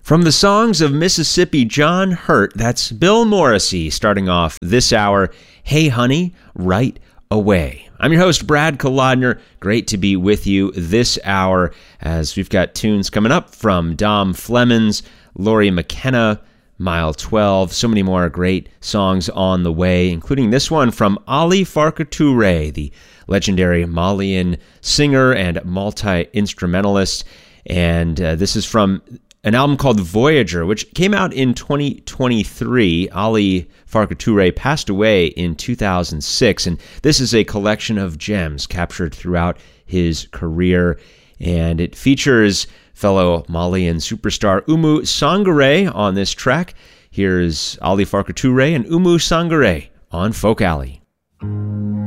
From the songs of Mississippi John Hurt, that's Bill Morrissey starting off this hour, Hey Honey, Right Away. I'm your host, Brad Kolodner. Great to be with you this hour as we've got tunes coming up from Dom Flemons, Laurie McKenna, Mile 12, so many more great songs on the way, including this one from Ali Farka Touré, the legendary Malian singer and multi-instrumentalist. And this is from an album called Voyager, which came out in 2023. Ali Farka Touré passed away in 2006, and this is a collection of gems captured throughout his career, and it features fellow Malian superstar Oumou Sangaré on this track. Here's Ali Farka Touré and Oumou Sangaré on Folk Alley.